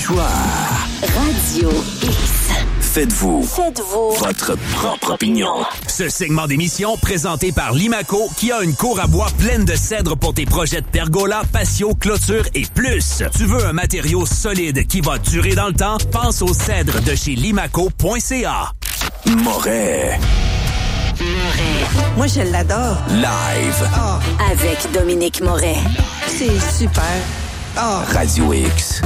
choix. Radio X. Faites-vous votre propre opinion. Ce segment d'émission présenté par Limaco qui a une cour à bois pleine de cèdre pour tes projets de pergola, patio, clôture et plus. Tu veux un matériau solide qui va durer dans le temps? Pense au cèdre de chez limaco.ca. Moret. Moi, je l'adore. Live. Oh. Avec Dominique Moret. C'est super. Oh. Radio X.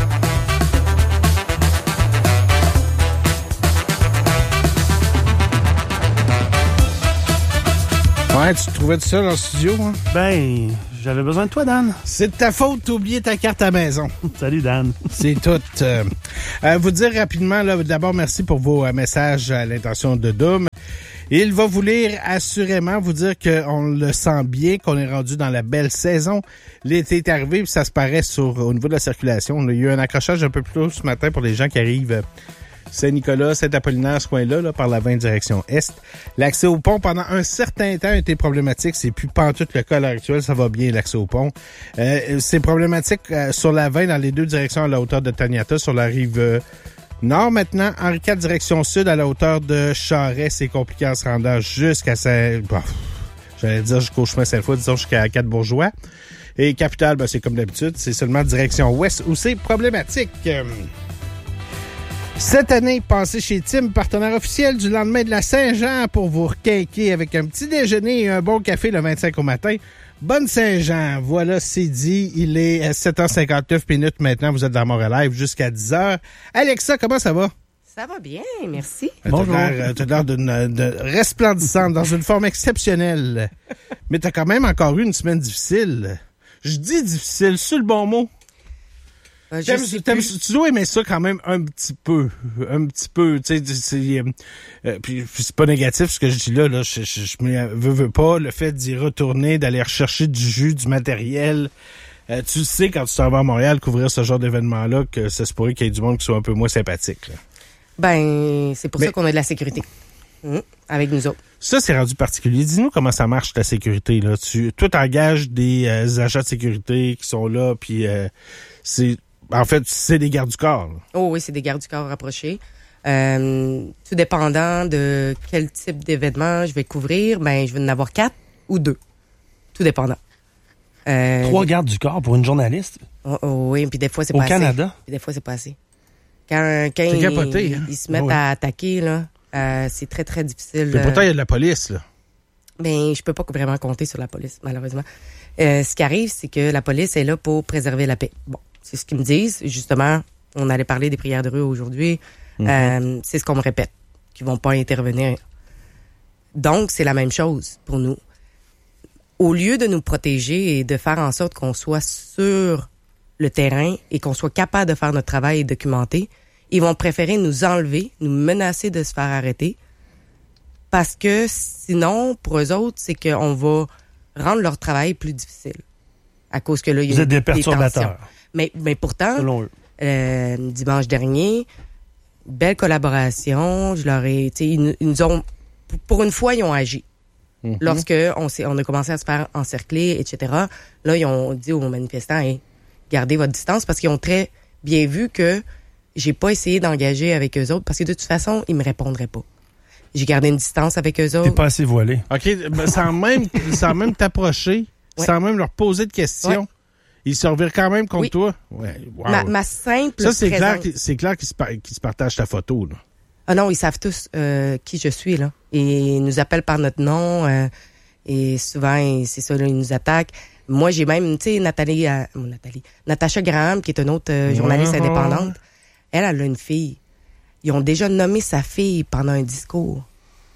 Ouais, tu te trouvais tout seul en studio, hein? Ben, j'avais besoin de toi, Dan. C'est de ta faute, t'as oublié ta carte à la maison. Salut, Dan. C'est tout. Vous dire rapidement, là, d'abord, merci pour vos messages à l'intention de Dom. Il va vous lire assurément, vous dire qu'on le sent bien, qu'on est rendu dans la belle saison. L'été est arrivé, puis ça se paraît au niveau de la circulation. Il y a eu un accrochage un peu plus tôt ce matin pour les gens qui arrivent Saint-Nicolas, Saint-Apollinaire, ce coin-là, là, par la 20 direction Est. L'accès au pont, pendant un certain temps, a été problématique. C'est plus pantoute le cas à l'heure actuelle. Ça va bien, l'accès au pont. C'est problématique sur la 20 dans les deux directions à la hauteur de Taniata, sur la rive nord maintenant. Henri IV, direction sud, à la hauteur de Charest. C'est compliqué en se rendant jusqu'à j'allais dire jusqu'au chemin Sainte-Foy, disons jusqu'à Quatre-Bourgeois. Et Capitale, c'est comme d'habitude. C'est seulement direction ouest où c'est problématique. Cette année, passez chez Tim, partenaire officiel du lendemain de la Saint-Jean, pour vous requinquer avec un petit déjeuner et un bon café le 25 au matin. Bonne Saint-Jean, voilà, c'est dit. Il est 7h59 minutes maintenant. Vous êtes dans Montréal Live jusqu'à 10h. Alexa, comment ça va? Ça va bien, merci. Bonjour. T'as l'air de resplendissante, dans une forme exceptionnelle. Mais t'as quand même encore eu une semaine difficile. Je dis difficile, c'est le bon mot. Tu dois aimer ça quand même un petit peu, tu sais, puis c'est pas négatif ce que je dis là, je veux pas, le fait d'y retourner, d'aller rechercher du jus, du matériel, tu sais quand tu t'en vas à Montréal couvrir ce genre d'événement-là que ça se pourrait qu'il y ait du monde qui soit un peu moins sympathique, là. Ben, c'est pour ça qu'on a de la sécurité, avec nous autres. Ça, c'est rendu particulier. Dis-nous comment ça marche, ta sécurité, là. Toi, t'engages des agents de sécurité qui sont là, puis en fait, c'est des gardes du corps. Là. Oh oui, c'est des gardes du corps rapprochés. Tout dépendant de quel type d'événement je vais couvrir, ben je vais en avoir 4 ou 2. Tout dépendant. 3 gardes du corps pour une journaliste? Oh, oui, puis des fois, c'est pas assez. Au Canada? Puis des fois, c'est pas assez. Quand capoté, ils se mettent à attaquer, là, c'est très, très difficile. Mais pourtant, il y a de la police, là. Ben, je peux pas vraiment compter sur la police, malheureusement. Ce qui arrive, c'est que la police est là pour préserver la paix. Bon. C'est ce qu'ils me disent. Justement, on allait parler des prières de rue aujourd'hui. C'est ce qu'on me répète, qu'ils vont pas intervenir. Donc, c'est la même chose pour nous. Au lieu de nous protéger et de faire en sorte qu'on soit sur le terrain et qu'on soit capable de faire notre travail et documenter, ils vont préférer nous enlever, nous menacer de se faire arrêter. Parce que sinon, pour eux autres, c'est qu'on va rendre leur travail plus difficile. À cause que là, il y a Vous êtes des perturbateurs. Mais pourtant, dimanche dernier, belle collaboration. Je leur ai, ils nous ont, pour une fois, ils ont agi. Lorsque on a commencé à se faire encercler, etc. Là, ils ont dit aux manifestants, hey, gardez votre distance, parce qu'ils ont très bien vu que j'ai pas essayé d'engager avec eux autres, parce que de toute façon, ils me répondraient pas. J'ai gardé une distance avec eux autres. T'es pas assez voilé. OK, sans même t'approcher, sans même leur poser de questions. Ouais. Ils se revirent quand même contre toi. Ouais, wow. Ma simple ça, c'est clair qu'ils se partagent ta photo, là. Ah non, ils savent tous qui je suis, là. Et ils nous appellent par notre nom. Et souvent, c'est ça, là, ils nous attaquent. Moi, j'ai même, tu sais, Natacha Graham, qui est une autre journaliste indépendante. Elle a une fille. Ils ont déjà nommé sa fille pendant un discours.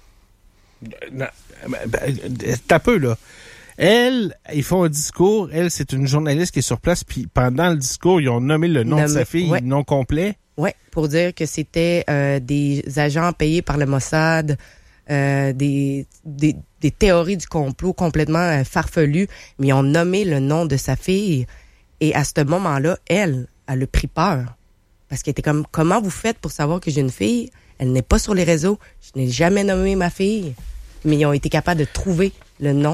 T'as peu, là. Elle, ils font un discours. Elle, c'est une journaliste qui est sur place. Puis pendant le discours, ils ont nommé le nom de sa fille, le nom complet. Oui, pour dire que c'était des agents payés par le Mossad, des théories du complot complètement farfelues. Mais ils ont nommé le nom de sa fille. Et à ce moment-là, elle a pris peur. Parce qu'elle était comme, comment vous faites pour savoir que j'ai une fille? Elle n'est pas sur les réseaux. Je n'ai jamais nommé ma fille. Mais ils ont été capables de trouver le nom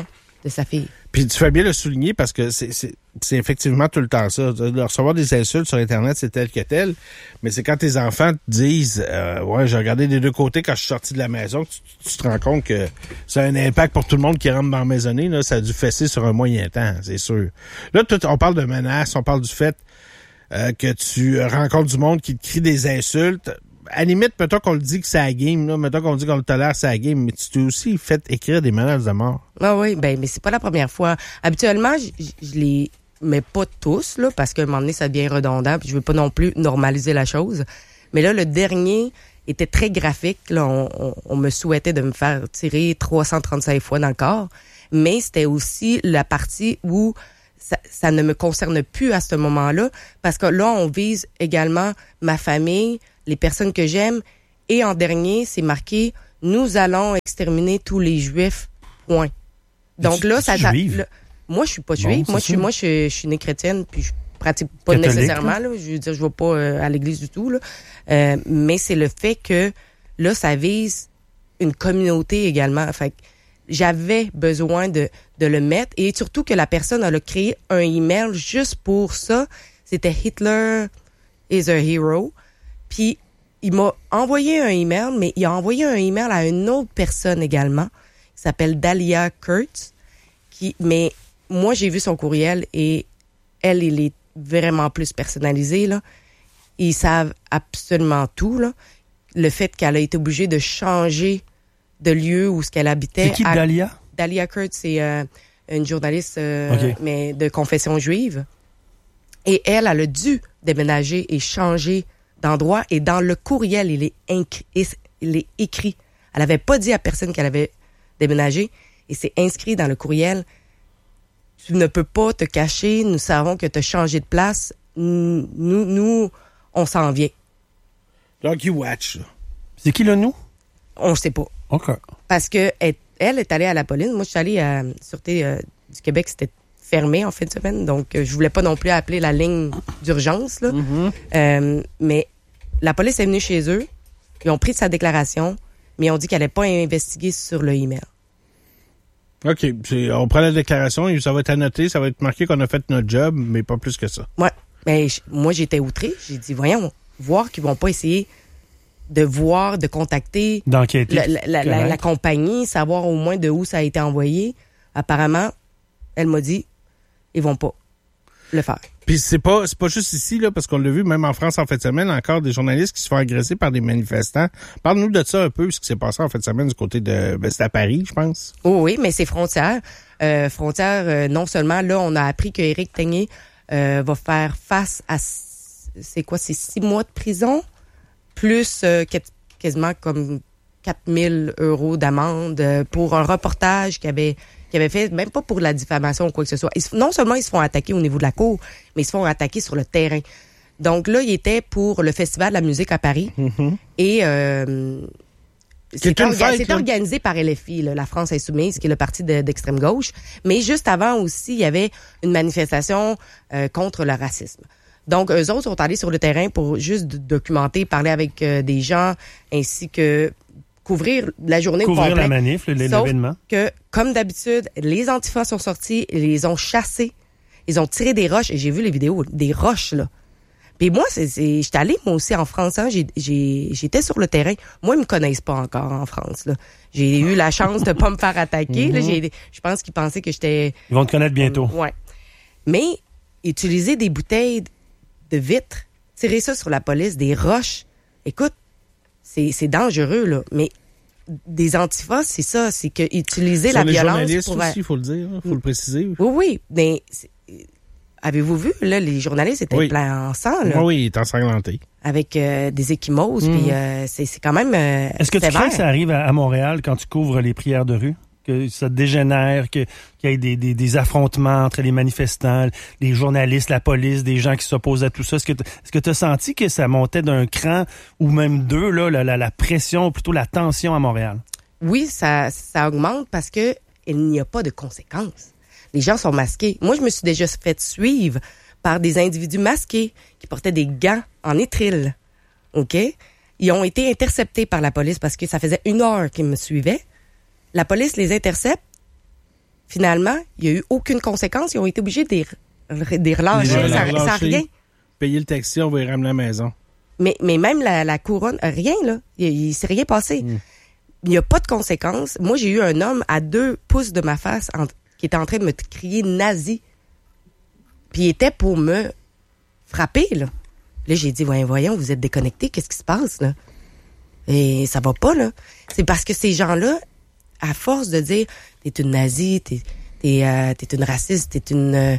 sa fille. Puis tu fais bien le souligner parce que c'est effectivement tout le temps ça. De recevoir des insultes sur Internet, c'est tel que tel. Mais c'est quand tes enfants te disent ouais, j'ai regardé des deux côtés quand je suis sorti de la maison, que tu te rends compte que ça a un impact pour tout le monde qui rentre dans la maisonnée. Là, ça a dû fesser sur un moyen temps, c'est sûr. Là, on parle de menaces, on parle du fait que tu rencontres du monde qui te crie des insultes. À la limite, mettons qu'on le dit que c'est à la game, là, mettons qu'on dit qu'on le tolère, c'est à la game, mais tu t'es aussi fait écrire des menaces de mort. Ah oui, mais c'est pas la première fois. Habituellement, je les mets pas tous, là, parce qu'à un moment donné, ça devient redondant, puis je veux pas non plus normaliser la chose. Mais là, le dernier était très graphique, là. On me souhaitait de me faire tirer 335 fois dans le corps, mais c'était aussi la partie où ça ne me concerne plus à ce moment-là, parce que là, on vise également ma famille, les personnes que j'aime, et en dernier, c'est marqué « Nous allons exterminer tous les Juifs, point ». Donc là, moi, je suis pas juive. Moi, je suis née chrétienne, puis je pratique pas catholique, nécessairement. Là. Je veux dire, je vais pas à l'église du tout. Là. Mais c'est le fait que là, ça vise une communauté également. Fait que j'avais besoin de le mettre, et surtout que la personne a créé un email juste pour ça. C'était Hitler is a hero. Puis il m'a envoyé un email, mais il a envoyé un email à une autre personne également, qui s'appelle Dahlia Kurtz. Mais moi, j'ai vu son courriel, et elle, il est vraiment plus personnalisé, là. Ils savent absolument tout, là. Le fait qu'elle a été obligée de changer de lieu où ce qu'elle habitait. C'est qui, Dahlia? Dahlia Kurtz, c'est une journaliste mais de confession juive. Et elle a dû déménager et changer d'endroit. Et dans le courriel, il est écrit. Elle n'avait pas dit à personne qu'elle avait déménagé. Et c'est inscrit dans le courriel. Tu ne peux pas te cacher. Nous savons que tu as changé de place. Nous, on s'en vient. Lucky Watch. C'est qui le nous? On ne sait pas. OK. Parce que elle est allée à la police. Moi, je suis allée à la Sûreté du Québec. C'était fermé en fin de semaine. Donc, je voulais pas non plus appeler la ligne d'urgence, là. Mm-hmm. Mais la police est venue chez eux. Ils ont pris sa déclaration, mais ils ont dit qu'elle n'allait pas investiguer sur le email. OK. On prend la déclaration et ça va être annoté. Ça va être marqué qu'on a fait notre job, mais pas plus que ça. Ouais. Mais moi, j'étais outrée. J'ai dit, voyons, voir qu'ils vont pas essayer de contacter d'enquêter la compagnie, savoir au moins de où ça a été envoyé. Apparemment, elle m'a dit, ils vont pas le faire. Puis c'est pas juste ici, là, parce qu'on l'a vu, même en France en fin de semaine, encore des journalistes qui se font agresser par des manifestants. Parle-nous de ça un peu, ce qui s'est passé en fin de semaine du côté de... c'était à Paris, je pense. Oh oui, mais c'est Frontières. Non seulement, là, on a appris qu'Éric Tegnier va faire face à... C'est quoi? C'est 6 mois de prison, plus quasiment comme 4 000 € d'amende pour un reportage qu'il avait fait, même pas pour la diffamation ou quoi que ce soit. Non seulement ils se font attaquer au niveau de la cour, mais ils se font attaquer sur le terrain. Donc là, il était pour le Festival de la musique à Paris. Mm-hmm. Et c'est organisé par LFI, là, la France Insoumise, qui est le parti d'extrême gauche. Mais juste avant aussi, il y avait une manifestation contre le racisme. Donc, eux autres sont allés sur le terrain pour juste documenter, parler avec des gens, ainsi que couvrir la journée couvrir complète. La manif, l'événement. Sauf que, comme d'habitude, les antifas sont sortis, ils les ont chassés, ils ont tiré des roches, et j'ai vu les vidéos, des roches, là. Puis moi, j'étais allée, moi aussi, en France, hein, j'étais sur le terrain. Moi, ils me connaissent pas encore en France, là. J'ai eu la chance de pas me faire attaquer, là. Je pense qu'ils pensaient que j'étais... Ils vont te connaître bientôt. Ouais. Mais, utiliser des bouteilles de vitres, tirer ça sur la police, des roches, écoute, c'est dangereux, là. Mais des antifas, c'est ça, c'est que utiliser la violence... Sur les journalistes aussi, il faut le dire, il faut le préciser. Oui, mais... Avez-vous vu, là, les journalistes étaient pleins en sang, là. Oui, ils étaient ensanglantés. Avec des ecchymoses, puis c'est quand même Est-ce que tu crois que ça arrive à Montréal quand tu couvres les prières de rue? Que ça dégénère, qu'il y ait des affrontements entre les manifestants, les journalistes, la police, des gens qui s'opposent à tout ça. Est-ce que tu as senti que ça montait d'un cran ou même deux, là, la pression, ou plutôt la tension à Montréal? Oui, ça augmente parce que il n'y a pas de conséquences. Les gens sont masqués. Moi, je me suis déjà fait suivre par des individus masqués qui portaient des gants en nitrile. OK? Ils ont été interceptés par la police parce que ça faisait 1 heure qu'ils me suivaient. La police les intercepte, finalement, il n'y a eu aucune conséquence. Ils ont été obligés de les relâcher. Ça n'a rien. Payer le taxi, on va y ramener à la maison. Mais même la couronne, rien, là. Il s'est rien passé. Il n'y a pas de conséquences. Moi, j'ai eu un homme à 2 pouces de ma face qui était en train de me crier nazi. Puis il était pour me frapper, là. Là, j'ai dit, voyons, vous êtes déconnectés. Qu'est-ce qui se passe, là? Et ça va pas, là. C'est parce que ces gens-là, à force de dire, t'es une nazie, t'es une raciste, t'es une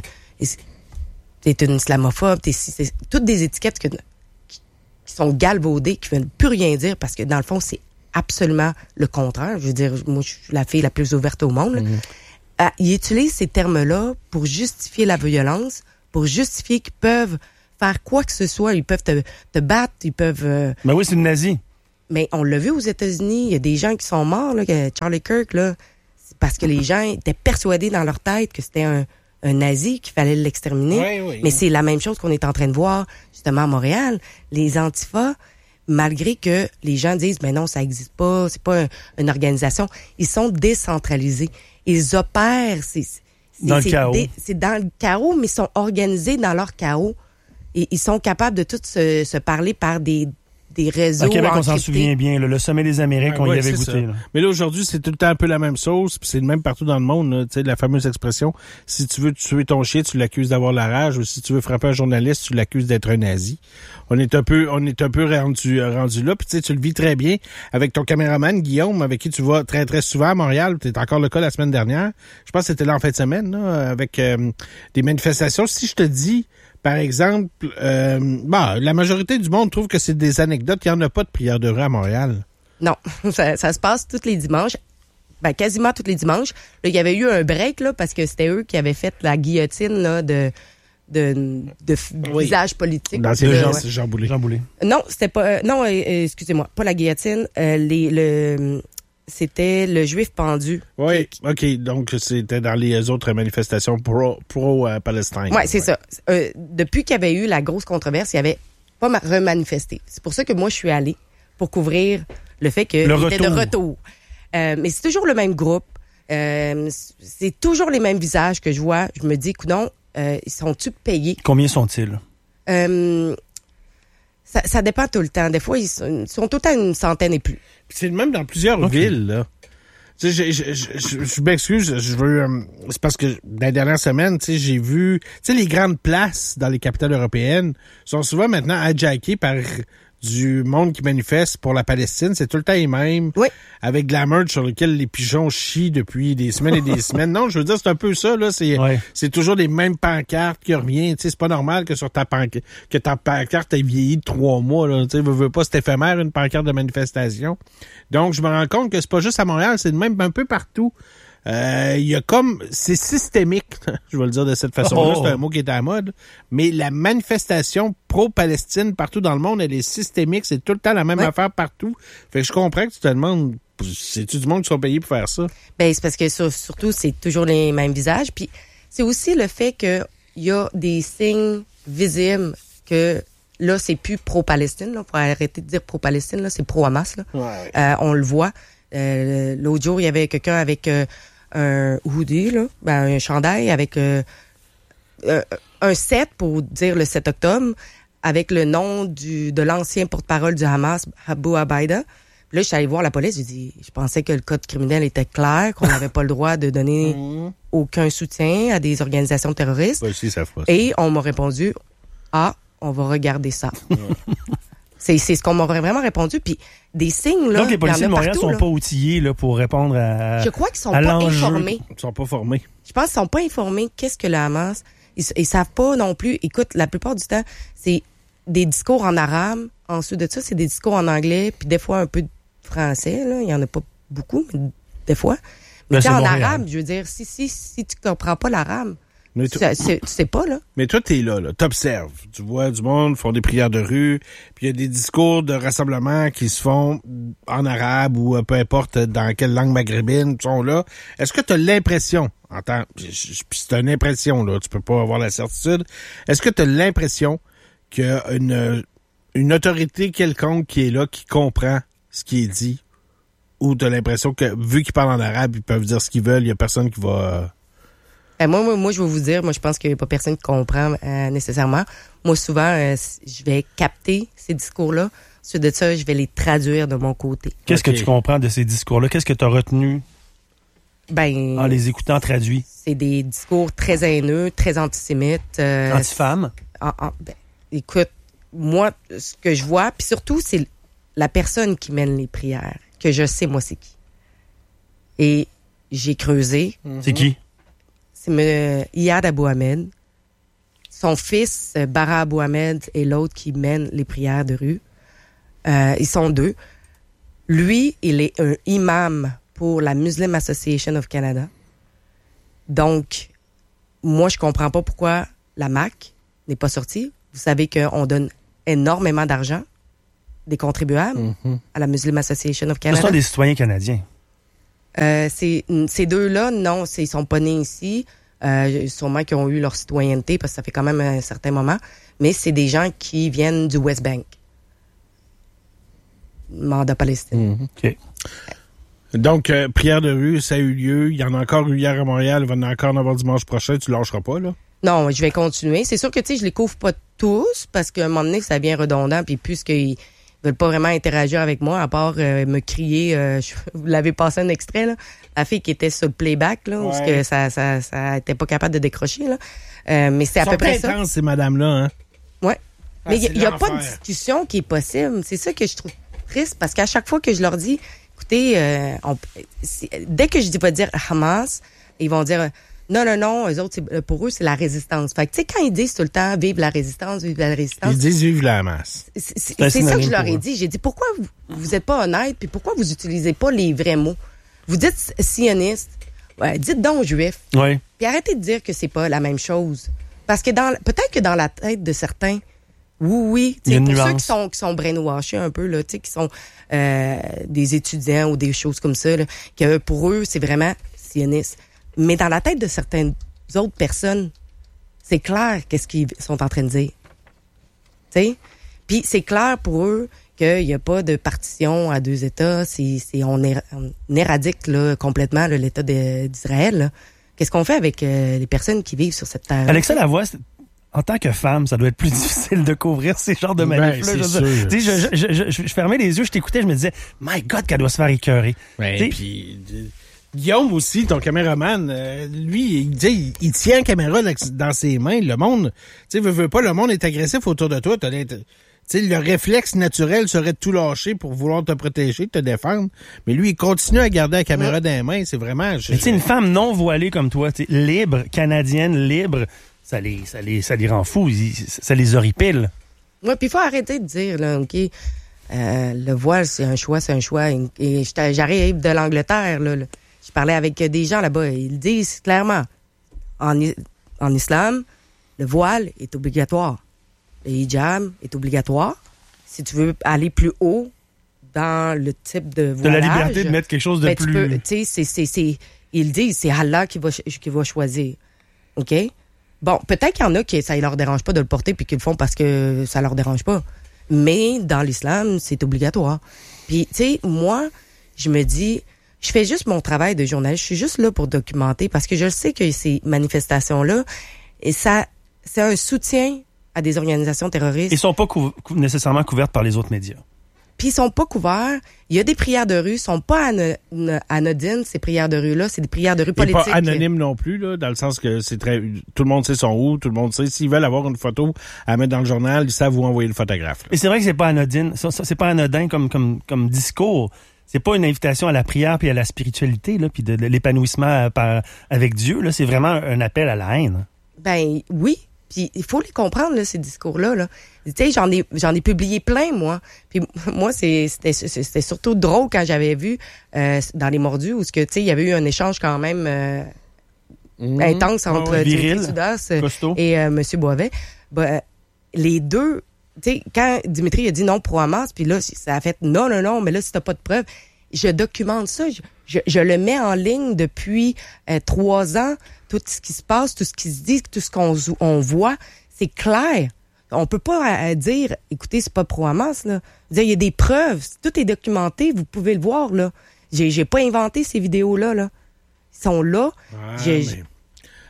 islamophobe, c'est toutes des étiquettes qui sont galvaudées, qui ne veulent plus rien dire parce que dans le fond, c'est absolument le contraire. Je veux dire, moi, je suis la fille la plus ouverte au monde. Ils utilisent ces termes-là pour justifier la violence, pour justifier qu'ils peuvent faire quoi que ce soit. Ils peuvent te battre, ils peuvent... Ben oui, c'est une nazie. Mais on l'a vu aux États-Unis, il y a des gens qui sont morts, là, Charlie Kirk, là, c'est parce que les gens étaient persuadés dans leur tête que c'était un nazi, qu'il fallait l'exterminer. Oui. Mais c'est la même chose qu'on est en train de voir, justement, à Montréal. Les Antifas, malgré que les gens disent, ben non, ça existe pas, c'est pas une organisation, ils sont décentralisés. Ils opèrent, dans le chaos. C'est dans le chaos, mais ils sont organisés dans leur chaos. Et ils sont capables de tous se parler par des réseaux. Au Québec, on s'en encryptés. souvient bien. Le sommet des Amériques, on y avait goûté. Là. Mais là, aujourd'hui, c'est tout le temps un peu la même sauce. Puis c'est le même partout dans le monde. Tu sais, la fameuse expression, si tu veux tuer ton chien, tu l'accuses d'avoir la rage. Ou si tu veux frapper un journaliste, tu l'accuses d'être un nazi. On est un peu rendu là. Puis tu sais, tu le vis très bien avec ton caméraman, Guillaume, avec qui tu vas très, très souvent à Montréal. C'était encore le cas la semaine dernière. Je pense que c'était là en fin de semaine, là, avec des manifestations. Si je te dis... Par exemple, la majorité du monde trouve que c'est des anecdotes. Il n'y en a pas de prière de rue à Montréal. Non, ça se passe tous les dimanches. Ben, quasiment tous les dimanches. Là, il y avait eu un break, là, parce que c'était eux qui avaient fait la guillotine, là, de visage politique. Dans ces Jean Boulay. Non, c'était pas, excusez-moi, pas la guillotine, c'était le juif pendu. Oui, OK. Donc, c'était dans les autres manifestations pro-Palestine. Oui, c'est ça. Depuis qu'il y avait eu la grosse controverse, il y avait pas remanifesté. C'est pour ça que moi, je suis allée pour couvrir le fait qu'il était de retour. Mais c'est toujours le même groupe. C'est toujours les mêmes visages que je vois. Je me dis, coudonc, ils sont-tu payés? Combien sont-ils? Ça dépend tout le temps. Des fois, ils sont tout le temps une centaine et plus. C'est le même dans plusieurs villes, là. Tu sais, je m'excuse, c'est parce que dans les dernières semaines, tu sais, j'ai vu, tu sais, les grandes places dans les capitales européennes sont souvent maintenant hijackées par du monde qui manifeste pour la Palestine. C'est tout le temps les mêmes. Oui. Avec de la merge sur lequel les pigeons chient depuis des semaines et des semaines. Non, je veux dire, c'est un peu ça, là. C'est toujours les mêmes pancartes qui reviennent. Tu sais, c'est pas normal que sur ta pancarte ait vieilli de 3 mois, là. Tu sais, veux pas, c'est éphémère, une pancarte de manifestation. Donc, je me rends compte que c'est pas juste à Montréal, c'est le même un peu partout. Il y a comme, c'est systémique, je vais le dire de cette façon-là, c'est un mot qui est à la mode, mais la manifestation pro-Palestine partout dans le monde, elle est systémique, c'est tout le temps la même affaire partout. Fait que je comprends que tu te demandes, c'est-tu du monde qui sont payés pour faire ça? Ben, c'est parce que surtout, c'est toujours les mêmes visages, puis c'est aussi le fait qu'il y a des signes visibles que là, c'est plus pro-Palestine, là, pour arrêter de dire pro-Palestine, là, c'est pro-Hamas, là. Ouais. On le voit. L'autre jour, il y avait quelqu'un avec un hoodie, là, un chandail avec un 7 pour dire le 7 octobre avec le nom de l'ancien porte-parole du Hamas, Abu Abaida. Puis là, je suis allée voir la police, j'ai dit, je pensais que le code criminel était clair, qu'on n'avait pas le droit de donner aucun soutien à des organisations terroristes. Ouais, si, ça fait. Et on m'a répondu, on va regarder ça. C'est ce qu'on m'a vraiment répondu. Puis des signes, là. Donc, les policiers de Montréal partout, sont pas outillés là, pour répondre à. Je crois qu'ils sont pas informés. Ils sont pas formés. Je pense qu'ils sont pas informés. Qu'est-ce que le Hamas? Ils savent pas non plus. Écoute, la plupart du temps, c'est des discours en arabe. Ensuite de ça, c'est des discours en anglais. Puis des fois, un peu de français, là. Il y en a pas beaucoup, mais des fois. Mais en arabe, je veux dire, si tu comprends pas l'arabe, tu sais pas, là. Mais toi, t'es là, t'observes. Tu vois du monde, font des prières de rue, puis il y a des discours de rassemblement qui se font en arabe ou peu importe dans quelle langue maghrébine, sont là. Est-ce que t'as l'impression, c'est une impression, là, tu peux pas avoir la certitude, est-ce que t'as l'impression qu'il y a une autorité quelconque qui est là, qui comprend ce qui est dit, ou t'as l'impression que, vu qu'ils parlent en arabe, ils peuvent dire ce qu'ils veulent, il y a personne qui va Ben moi, je vais vous dire, moi, je pense qu'il n'y a pas personne qui comprend nécessairement. Moi, souvent, je vais capter ces discours-là. Ensuite de ça, je vais les traduire de mon côté. Qu'est-ce que tu comprends de ces discours-là? Qu'est-ce que tu as retenu en les écoutant traduits? C'est des discours très haineux, très antisémites. Anti-femmes? Écoute, moi, ce que je vois, puis surtout, c'est la personne qui mène les prières, que je sais, moi, c'est qui. Et j'ai creusé. C'est qui? C'est Iyad Abou Ahmed. Son fils, Bara Abou Ahmed, est l'autre qui mène les prières de rue. Ils sont deux. Lui, il est un imam pour la Muslim Association of Canada. Donc, moi, je comprends pas pourquoi la MAC n'est pas sortie. Vous savez qu'on donne énormément d'argent des contribuables à la Muslim Association of Canada. Ce sont des citoyens canadiens. Ces deux-là, non, ils sont pas nés ici. Sûrement qu'ils ont eu leur citoyenneté parce que ça fait quand même un certain moment. Mais c'est des gens qui viennent du West Bank. Mandat palestinien. OK. Donc, prière de rue, ça a eu lieu. Il y en a encore eu hier à Montréal. Il va y en encore en avoir dimanche prochain. Tu lâcheras pas, là? Non, je vais continuer. C'est sûr que, tu sais, je les couvre pas tous parce qu'à un moment donné, ça devient redondant. Puis puisqu'ils veulent pas vraiment interagir avec moi, à part me crier. Vous l'avez passé un extrait, là. La fille qui était sur le playback, là, parce que ça était pas capable de décrocher, là. Mais c'est à peu près ça. Intense, ces madames-là, hein? Ouais. Mais il y a pas de discussion qui est possible. C'est ça que je trouve triste parce qu'à chaque fois que je leur dis, écoutez, dès que je dis pas dire Hamas, ils vont dire non, eux autres, pour eux, c'est la résistance. Fait que, tu sais, quand ils disent tout le temps, vive la résistance. Ils disent vive la Hamas. C'est ça que je leur ai dit. J'ai dit, pourquoi vous êtes pas honnête, puis pourquoi vous utilisez pas les vrais mots? Vous dites sioniste, dites donc juif. Oui. Puis arrêtez de dire que c'est pas la même chose. Parce que peut-être que dans la tête de certains, oui, pour ceux qui sont brainwashés un peu, là, tu sais, qui sont des étudiants ou des choses comme ça, là, que pour eux, c'est vraiment sioniste. Mais dans la tête de certaines autres personnes, c'est clair qu'est-ce qu'ils sont en train de dire. Tu sais? Puis c'est clair pour eux qu'il n'y a pas de partition à deux États. On éradique là, complètement là, l'État d'Israël. Là. Qu'est-ce qu'on fait avec les personnes qui vivent sur cette terre? Alexa Lavoie, en tant que femme, ça doit être plus difficile de couvrir ces genres de manifs-là. Je fermais les yeux, je t'écoutais, je me disais, my God, qu'elle doit se faire écœurer. Ouais, puis Guillaume aussi, ton caméraman, lui, il tient la caméra dans ses mains. Le monde, tu sais, veut pas, le monde est agressif autour de toi. Le réflexe naturel serait de tout lâcher pour vouloir te protéger, de te défendre. Mais lui, il continue à garder la caméra dans les mains. C'est vraiment... Mais tu sais, une femme non voilée comme toi, libre, canadienne, libre, ça les rend fous. Ça les horripile. Oui, puis il faut arrêter de dire, là, OK, le voile, c'est un choix. Et j'arrive de l'Angleterre, là. Je parlais avec des gens là-bas. Ils disent clairement, en islam, le voile est obligatoire. Le hijab est obligatoire. Si tu veux aller plus haut dans le type de voilage... Tu as la liberté de mettre quelque chose de plus... Tu sais, ils disent, c'est Allah qui va choisir. OK? Bon, peut-être qu'il y en a qui ça ne leur dérange pas de le porter puis qu'ils le font parce que ça leur dérange pas. Mais dans l'islam, c'est obligatoire. Puis, tu sais, moi, je me dis... Je fais juste mon travail de journaliste. Je suis juste là pour documenter parce que je sais que ces manifestations-là, et ça, c'est un soutien à des organisations terroristes. Ils sont pas nécessairement couvertes par les autres médias. Puis ils sont pas couverts. Il y a des prières de rue, ils sont pas anodines, ces prières de rue-là. C'est des prières de rue politiques. Et pas anonymes non plus, là, dans le sens que c'est très... Tout le monde sait son où, tout le monde sait. S'ils veulent avoir une photo à mettre dans le journal, ils savent où envoyer le photographe. Là. Et c'est vrai que c'est pas anodine. C'est pas anodin comme discours. C'est pas une invitation à la prière puis à la spiritualité, là, puis de l'épanouissement avec Dieu. Là, c'est vraiment un appel à la haine. Ben oui. Puis il faut les comprendre, là, ces discours-là. Là. Tu sais, j'en ai publié plein, moi. Puis moi, c'était surtout drôle quand j'avais vu dans Les Mordus où il y avait eu un échange quand même intense entre Dimitri Soudas et M. Boisvert. Les deux... Tu sais, quand Dimitri a dit non pro Hamas, puis là, ça a fait non, mais là, si t'as pas de preuves, je documente ça. Je le mets en ligne depuis 3 ans. Tout ce qui se passe, tout ce qui se dit, tout ce qu'on voit, c'est clair. On peut pas dire, écoutez, c'est pas pro Hamas, là. Il y a des preuves. Tout est documenté. Vous pouvez le voir, là. J'ai pas inventé ces vidéos-là, là. Ils sont là.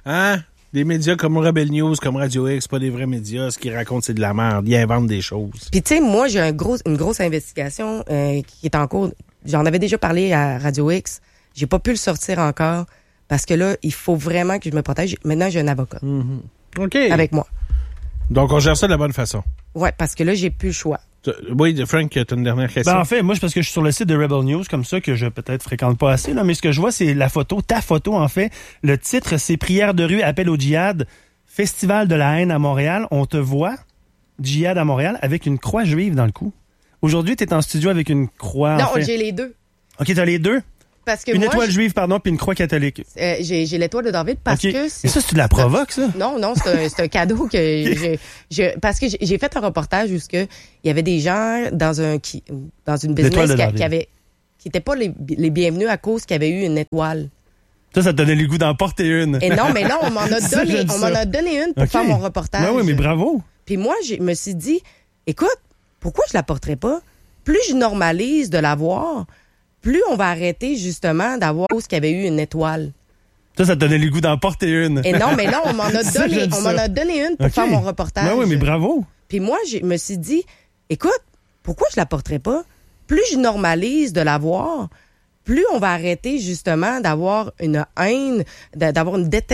Hein? Des médias comme Rebel News, comme Radio X, pas des vrais médias. Ce qu'ils racontent, c'est de la merde. Ils inventent des choses. Puis tu sais, moi, j'ai une grosse investigation qui est en cours. J'en avais déjà parlé à Radio X. J'ai pas pu le sortir encore parce que là, il faut vraiment que je me protège. Maintenant, j'ai un avocat OK. avec moi. Donc, on gère ça de la bonne façon. Ouais, parce que là, j'ai plus le choix. Oui, Frank, tu as une dernière question. Ben, en fait, moi, c'est parce que je suis sur le site de Rebel News, comme ça, que je peut-être fréquente pas assez, là, mais ce que je vois, c'est la photo, ta photo, en fait. Le titre, c'est Prière de rue, appel au djihad, Festival de la haine à Montréal. On te voit, djihad à Montréal, avec une croix juive dans le cou. Aujourd'hui, tu es en studio avec une croix. Non, en fait. j'ai les deux. OK, t'as les deux? Parce que Une moi, étoile juive, pardon, puis une croix catholique. j'ai l'étoile de David parce OK. que... Mais ça, c'est de la provoque, ça? Non, c'est un cadeau que parce que j'ai fait un reportage où il y avait des gens dans une business qui étaient pas les bienvenus à cause qu'il y avait eu une étoile. Ça te donnait le goût d'en porter une. Et non, mais non, on m'en a Ça, donné, j'aime on m'en ça. a donné une pour OK. faire mon reportage. Ben oui, mais bravo. Puis moi, je me suis dit, écoute, pourquoi je la porterais pas? Plus je normalise de l'avoir, plus on va arrêter justement d'avoir cause qu'il y avait eu une étoile. Ça te donnait le goût d'en porter une. Et non, mais non, on m'en a Ça, donné, j'aime on ça. m'en a donné une pour OK. faire mon reportage. Ben oui, mais bravo. Puis moi, je me suis dit, écoute, pourquoi je la porterais pas? Plus je normalise de l'avoir, plus on va arrêter justement d'avoir une haine, d'avoir une détestation